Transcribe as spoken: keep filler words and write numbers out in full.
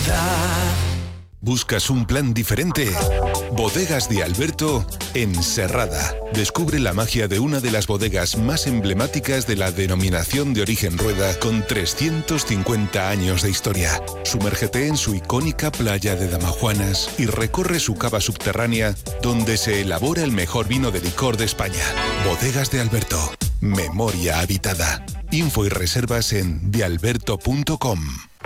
Navidad. ¿Buscas un plan diferente? Bodegas de Alberto en Serrada. Descubre la magia de una de las bodegas más emblemáticas de la denominación de origen Rueda, con trescientos cincuenta años de historia. Sumérgete en su icónica playa de Damajuanas y recorre su cava subterránea, donde se elabora el mejor vino de licor de España. Bodegas de Alberto. Memoria habitada. Info y reservas en de alberto punto com.